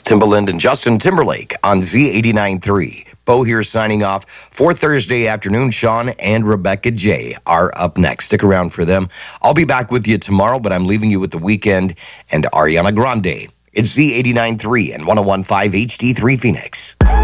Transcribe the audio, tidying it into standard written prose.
Timbaland and Justin Timberlake on Z89.3. Bo here signing off for Thursday afternoon. Sean and Rebecca J are up next. Stick around for them. I'll be back with you tomorrow, but I'm leaving you with The Weeknd and Ariana Grande. It's Z89.3 and 101.5 HD3 Phoenix.